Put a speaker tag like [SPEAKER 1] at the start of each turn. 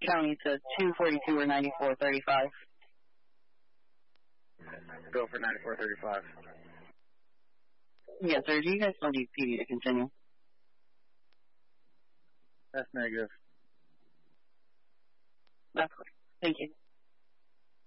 [SPEAKER 1] County to 242 or 9435.
[SPEAKER 2] Go for 9435.
[SPEAKER 1] Yes, sir. Do you guys still need PD to continue?
[SPEAKER 2] That's negative.
[SPEAKER 1] That's correct. Thank you.